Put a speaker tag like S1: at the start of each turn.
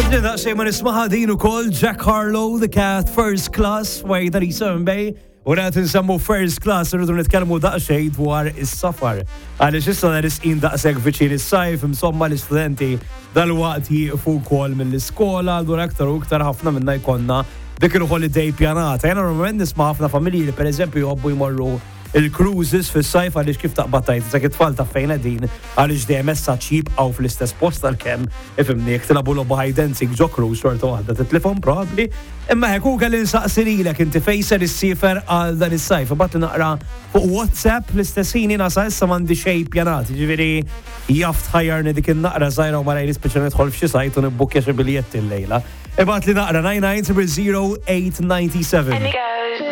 S1: Daqsxejn ma nismaħa din ukoll Jack Harlow, The Cat, First Class, way that he's Bay. U għat nsemmu First Class, rridu nitkellmu daqsxejn dwar is-safar. Għaliex issa nisqin daqshekk viċin is-sajf, insomma l-istudenti dal-waqt jieqfu wkoll mill-iskola, allura aktar u aktar ħafna minna jkollna dik il-holiday pjanata. Jena normalment nisma' ħafna familji li pereżempju jobbu jmorru il-cruises fis-sajf għaliex kif taqbattajt dak it-tfal ta' fejn din għaliex dejjem messaġġ jibqgħu fl-istess post tal-kemm ifhimni jekk tilagħbu logħba high dancing ġo cruise xorta waħda titlifhom probabbli. Imma hekk hu kelli nsaqsi lilek inti fejn ser issiefer għal dan is-sajf. Imbagħad naqra fuq WhatsApp l-istess ħin jiena sa issa m'għandi xejn pjanat. Jiġifieri jaf tħajjarni dik in-naqra żgħira u ma rajni spiċċa nidħol f'xi sajt u nibbukkja xi biljetti llejla. Ibgħat li naqra 99 00897.